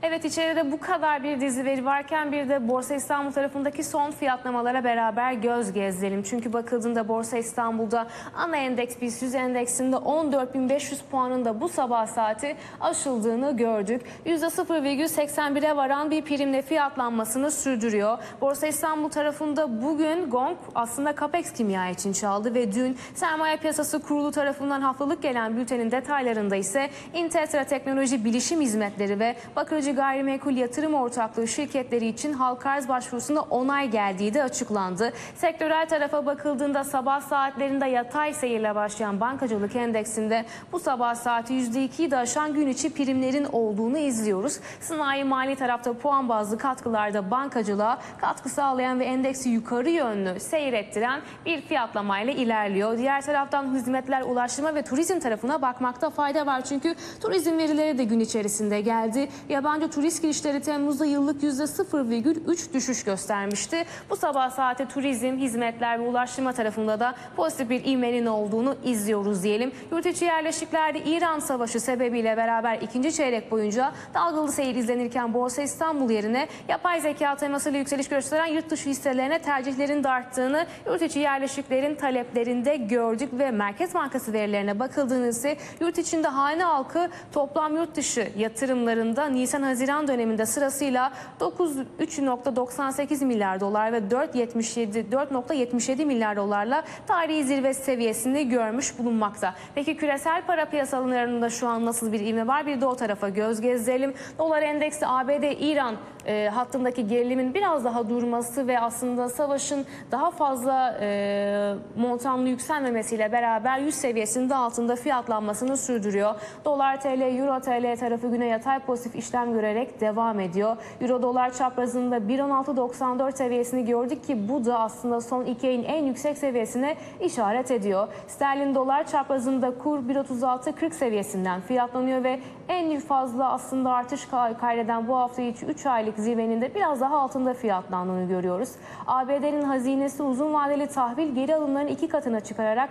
Evet, içeride bu kadar bir dizi veri varken bir de Borsa İstanbul tarafındaki son fiyatlamalara beraber göz gezdirelim. Çünkü bakıldığında Borsa İstanbul'da ana endeks BIST 100 endeksinde 14.500 puanında bu sabah saati aşıldığını gördük. %0,81'e varan bir primle fiyatlanmasını sürdürüyor. Borsa İstanbul tarafında bugün gong aslında Capex Kimya için çaldı ve dün Sermaye Piyasası Kurulu tarafından haftalık gelen bültenin detaylarında ise Intetra Teknoloji Bilişim Hizmetleri ve Bakırcı Gayrimenkul Yatırım Ortaklığı şirketleri için halka arz başvurusunda onay geldiği de açıklandı. Sektörel tarafa bakıldığında sabah saatlerinde yatay seyirle başlayan bankacılık endeksinde bu sabah saati %2'yi de aşan gün içi primlerin olduğunu izliyoruz. Sanayi mali tarafta puan bazlı katkılarda bankacılığa katkı sağlayan ve endeksi yukarı yönlü seyrettiren bir fiyatlamayla ilerliyor. Diğer taraftan hizmetler, ulaştırma ve turizm tarafına bakmakta fayda var. Çünkü turizm verileri de gün içerisinde geldi. Yabancı turist girişleri Temmuz'da yıllık %0,3 düşüş göstermişti. Bu sabah saati turizm, hizmetler ve ulaştırma tarafında da pozitif bir ivmenin olduğunu izliyoruz diyelim. Yurt içi yerleşiklerde İran Savaşı sebebiyle beraber ikinci çeyrek boyunca dalgalı seyir izlenirken Borsa İstanbul yerine yapay zeka temasıyla yükseliş gösteren yurt dışı hisselerine tercihlerin de arttığını yurt içi yerleşiklerin taleplerinde gördük ve Merkez Bankası verilerine bakıldığında ise yurt içinde hane halkı toplam yurt dışı yatırımlarında Nisan-Haziran döneminde sırasıyla 3.98 milyar dolar ve 4.77 milyar dolarla tarihi zirve seviyesini görmüş bulunmakta. Peki küresel para piyasalarında şu an nasıl bir ivme var? Bir de o tarafa göz gezdirelim. Dolar endeksi ABD-İran hattındaki gerilimin biraz daha durması ve aslında savaşın daha fazla montanlı yükselmemesiyle beraber 100 seviyesinin de altında fiyatlanmasını sürdürüyor. Dolar TL, Euro TL tarafı güne yatay pozitif işlem görerek devam ediyor. Euro dolar çaprazında 1.1694 seviyesini gördük ki bu da aslında son 2 ayın en yüksek seviyesine işaret ediyor. Sterlin dolar çaprazında kur 1.3640 seviyesinden fiyatlanıyor ve en fazla aslında artış kaydeden bu hafta içi 3 aylık zirvenin de biraz daha altında fiyatlandığını görüyoruz. ABD'nin hazinesi uzun vadeli tahvil geri alımlarının 2 katına çıkararak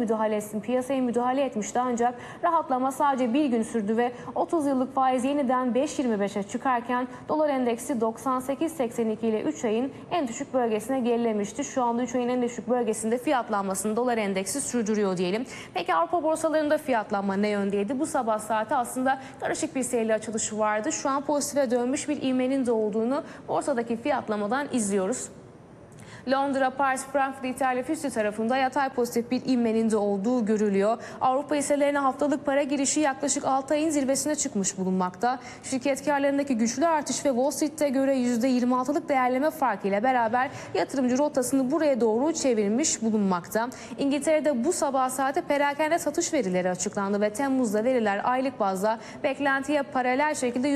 piyasaya müdahale etmişti ancak rahatlama sadece bir gün sürdü ve 30 yıllık faiz yeniden 5.25'e çıkarken dolar endeksi 98.82 ile 3 ayın en düşük bölgesine gerilemişti. Şu anda 3 ayın en düşük bölgesinde fiyatlanmasını dolar endeksi sürdürüyor diyelim. Peki Avrupa borsalarında fiyatlanma ne yöndeydi? Bu sabah saati aslında karışık bir seyirli açılışı vardı. Şu an pozitife dönmüş bir ivmenin de olduğunu borsadaki fiyatlamadan izliyoruz. Londra, Paris, Frankfurt, İtalya, FTSE tarafında yatay pozitif bir ivmenin de olduğu görülüyor. Avrupa hisselerine haftalık para girişi yaklaşık 6 ayın zirvesine çıkmış bulunmakta. Şirket karlarındaki güçlü artış ve Wall Street'e göre %26'lık değerleme farkıyla beraber yatırımcı rotasını buraya doğru çevirmiş bulunmakta. İngiltere'de bu sabah saate perakende satış verileri açıklandı ve Temmuz'da veriler aylık bazda beklentiye paralel şekilde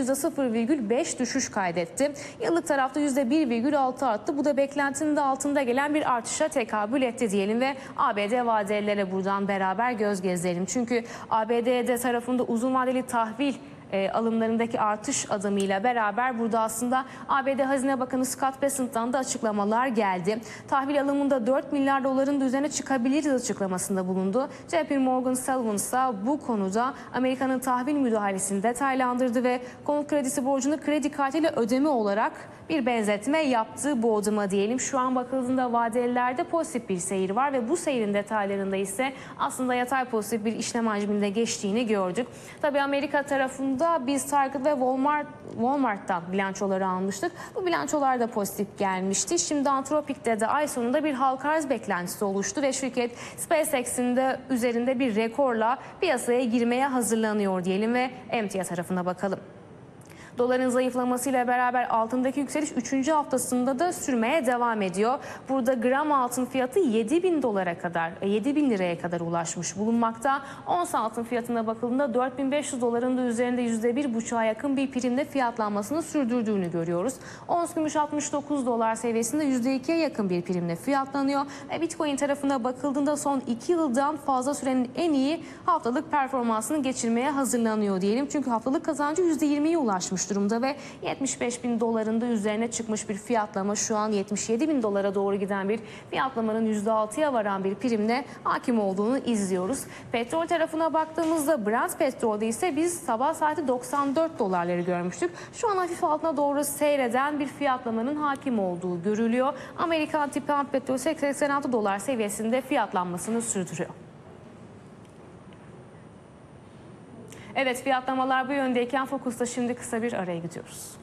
%0,5 düşüş kaydetti. Yıllık tarafta %1,6 arttı. Bu da beklentinin de altında gelen bir artışa tekabül etti diyelim ve ABD vadelilere buradan beraber göz gezdirelim. Çünkü ABD'de tarafında uzun vadeli tahvil alımlarındaki artış adımıyla beraber burada aslında ABD Hazine Bakanı Scott Bessent'tan da açıklamalar geldi. Tahvil alımında 4 milyar doların da üzerine çıkabiliriz açıklamasında bulundu. JP Morgan Sullivan ise bu konuda Amerika'nın tahvil müdahalesini detaylandırdı ve konut kredisi borcunu kredi kartıyla ödeme olarak bir benzetme yaptı bu adıma diyelim. Şu an bakıldığında vadelilerde pozitif bir seyir var ve bu seyrin detaylarında ise aslında yatay pozitif bir işlem hacminde geçtiğini gördük. Tabii Amerika tarafında biz Target ve Walmart'tan bilançoları almıştık. Bu bilançolar da pozitif gelmişti. Şimdi Antropic'te de ay sonunda bir halka arz beklentisi oluştu ve şirket SpaceX'in de üzerinde bir rekorla piyasaya girmeye hazırlanıyor diyelim ve emtia tarafına bakalım. Doların zayıflamasıyla beraber altındaki yükseliş 3. haftasında da sürmeye devam ediyor. Burada gram altın fiyatı 7.000 liraya kadar ulaşmış bulunmakta. Ons altın fiyatına bakıldığında 4.500 doların da üzerinde %1,5'a yakın bir primle fiyatlanmasını sürdürdüğünü görüyoruz. Ons gümüş 69 dolar seviyesinde %2'ye yakın bir primle fiyatlanıyor. Bitcoin tarafına bakıldığında son 2 yıldan fazla sürenin en iyi haftalık performansını geçirmeye hazırlanıyor diyelim. Çünkü haftalık kazancı %20'ye ulaşmış olmuş durumda ve 75 bin doların da üzerine çıkmış bir fiyatlama, şu an 77 bin dolara doğru giden bir fiyatlamanın %6'ya varan bir primle hakim olduğunu izliyoruz. Petrol tarafına baktığımızda Brent petrolde ise biz sabah saati 94 dolarları görmüştük. Şu an hafif altına doğru seyreden bir fiyatlamanın hakim olduğu görülüyor. Amerikan tipi ham petrol 86 dolar seviyesinde fiyatlanmasını sürdürüyor. Evet, fiyatlamalar bu yöndeyken Fokus'ta şimdi kısa bir araya gidiyoruz.